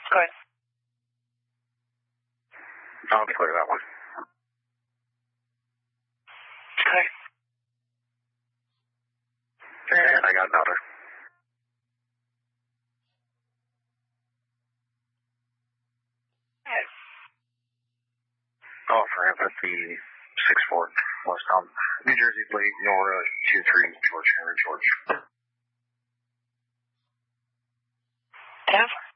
Go ahead. I'll clear that one. Okay. And I got another. Okay. Oh, for empathy, 6-4, West Tom. New Jersey plate, Nora, 2-3, George Henry, George. Denver.